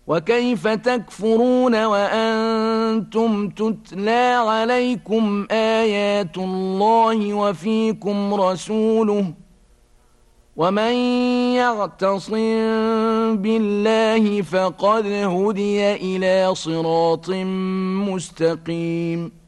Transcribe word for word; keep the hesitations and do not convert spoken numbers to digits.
وكيف تكفرون وأنتم تتلى عليكم آيات الله وفيكم رسوله ومن يعتصم بالله فقد هدي إلى صراط مستقيم